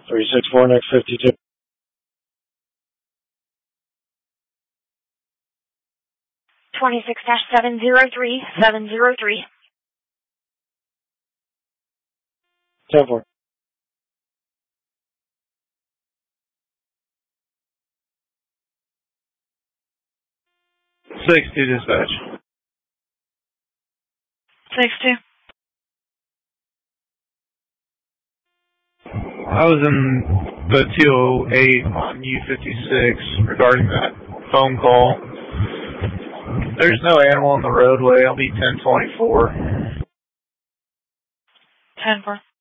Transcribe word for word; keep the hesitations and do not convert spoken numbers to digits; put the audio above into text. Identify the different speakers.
Speaker 1: three six four, next fifty-two.
Speaker 2: twenty-six dash seven zero three, seven zero three.
Speaker 1: ten four.
Speaker 3: six two dispatch.
Speaker 2: six two.
Speaker 3: I was in the two oh eight on U fifty-six regarding that phone call. There's no animal on the roadway. I'll be ten twenty-four.
Speaker 2: ten four.